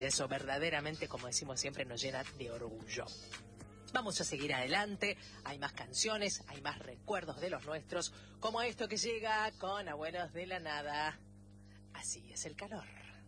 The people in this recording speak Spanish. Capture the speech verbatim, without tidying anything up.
Eso verdaderamente, como decimos siempre, nos llena de orgullo. Vamos a seguir adelante, hay más canciones, hay más recuerdos de los nuestros, como esto que llega con Abuelos de la Nada. Así es el calor.